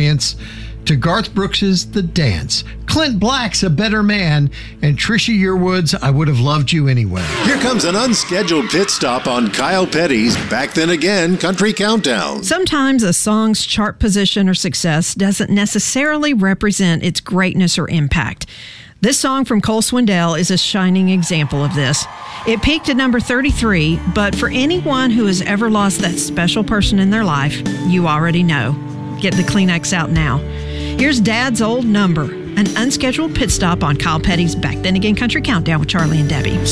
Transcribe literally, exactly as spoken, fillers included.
dance to Garth Brooks's The Dance, Clint Black's A Better Man, and Trisha Yearwood's I Would Have Loved You Anyway. Here comes an unscheduled pit stop on Kyle Petty's Back Then Again Country Countdown. Sometimes a song's chart position or success doesn't necessarily represent its greatness or impact. This song from Cole Swindell is a shining example of this. It peaked at number thirty-three, but for anyone who has ever lost that special person in their life, you already know. Get the Kleenex out now. Here's Dad's Old Number, an unscheduled pit stop on Kyle Petty's Back Then Again Country Countdown with Charlie and Debbie.